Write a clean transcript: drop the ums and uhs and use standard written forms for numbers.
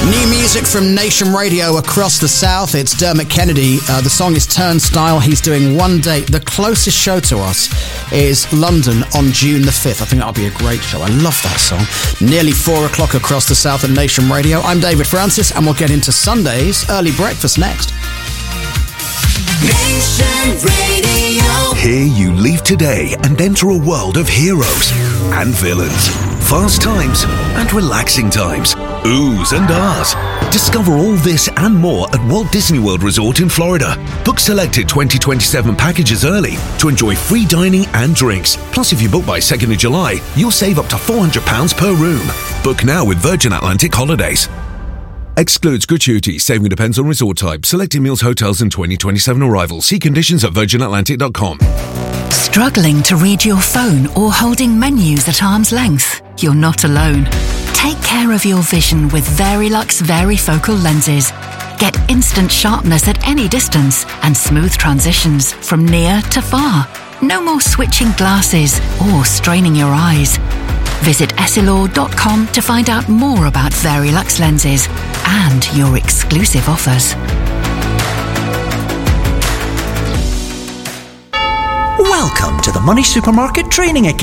New music from Nation Radio across the South. It's Dermot Kennedy. The song is Turnstile. He's doing one day. The closest show to us is London on June the 5th. I think that'll be a great show. I love that song. Nearly 4 o'clock across the South at Nation Radio. I'm David Francis, and we'll get into Sunday's early breakfast next. Nation Radio. Here you leave today and enter a world of heroes and villains, fast times and relaxing times, oohs and ahs. Discover all this and more at Walt Disney World Resort in Florida. Book selected 2027 packages early to enjoy free dining and drinks. Plus, if you book by 2nd of July, you'll save up to £400 per room. Book now with Virgin Atlantic Holidays. Excludes gratuity. Saving depends on resort type. Selected meals, hotels and 2027 arrivals. See conditions at virginatlantic.com. Struggling to read your phone or holding menus at arm's length? You're not alone. Take care of your vision with Verilux Varifocal lenses. Get instant sharpness at any distance and smooth transitions from near to far. No more switching glasses or straining your eyes. Visit Essilor.com to find out more about Verilux lenses and your exclusive offers. Welcome to the Money Supermarket Training Academy.